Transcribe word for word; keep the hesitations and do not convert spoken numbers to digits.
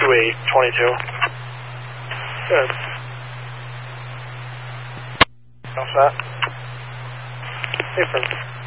two eight twenty-two. Good. All set. Hey, Prince.